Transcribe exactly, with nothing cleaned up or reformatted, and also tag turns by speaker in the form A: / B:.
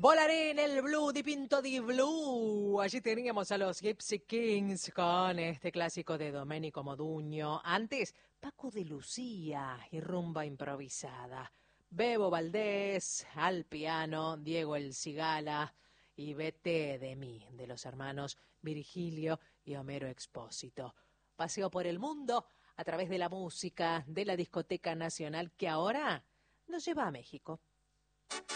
A: Volaré en el blue, dipinto di blu. Allí teníamos a los Gypsy Kings con este clásico de Domenico Modugno. Antes, Paco de Lucía y rumba improvisada. Bebo Valdés al piano, Diego El Cigala y Vete de mí, de los hermanos Virgilio y Homero Expósito. Paseo por el mundo a través de la música de la Discoteca Nacional que ahora nos lleva a México.